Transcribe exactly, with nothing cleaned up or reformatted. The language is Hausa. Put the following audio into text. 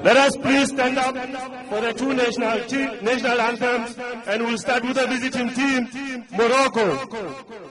Let us please stand up for the two national, national anthems, and we'll start with the visiting team, Morocco.